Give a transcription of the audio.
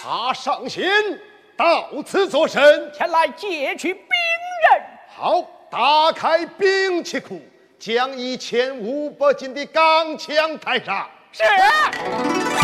他上仙到此作甚？ 前来劫取兵刃。 好，打开兵器库，将1500斤的钢枪抬上。 是。